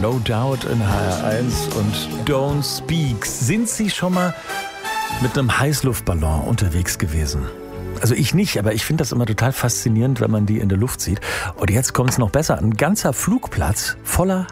No Doubt in HR1 und Don't Speak. Sind Sie schon mal mit einem Heißluftballon unterwegs gewesen? Also ich nicht, aber ich finde das immer total faszinierend, wenn man die in der Luft sieht. Und jetzt kommt es noch besser. Ein ganzer Flugplatz voller